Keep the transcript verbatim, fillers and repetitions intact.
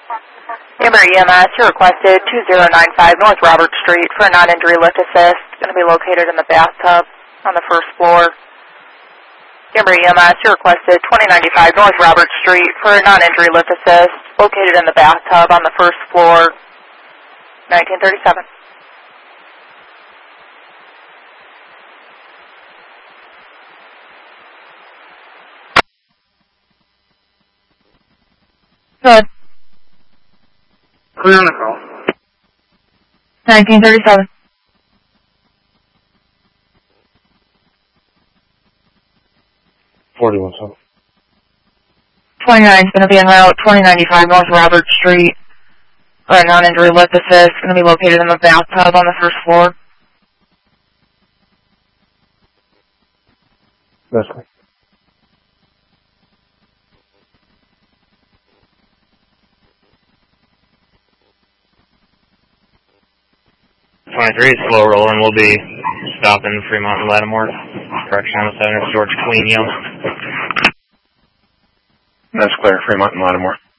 Amber E M S, you requested two zero nine five North Robert Street for a non-injury lift assist. It's going to be located in the bathtub on the first floor. Amber E M S, you requested twenty ninety-five North Robert Street for a non-injury lift assist, located in the bathtub on the first floor, nineteen thirty-seven. Good. Clear on the call. nineteen thirty-seven. forty-one South. twenty-nine is going to be en route, twenty ninety-five North Robert Street for a non-injury lift assist. It's going to be located in the bathtub on the first floor. That's correct. twenty-three, slow rolling. We'll be stopping Fremont and Lattimore. Correction on the seven, George Queen, Yellow. That's clear, Fremont and Lattimore.